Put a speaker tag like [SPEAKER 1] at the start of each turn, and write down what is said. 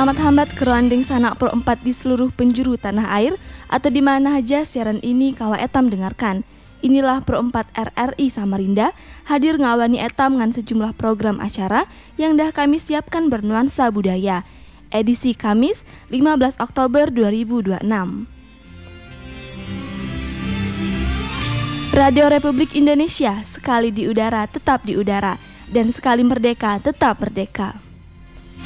[SPEAKER 1] Selamat hambat keruanding sanak pro 4 di seluruh penjuru tanah air atau di mana aja siaran ini kawa etam dengarkan. Inilah pro 4 RRI Samarinda hadir ngawani etam dengan sejumlah program acara yang dah kami siapkan bernuansa budaya. Edisi Kamis 15 Oktober 2026. Radio Republik Indonesia, sekali di udara tetap di udara dan sekali merdeka tetap merdeka.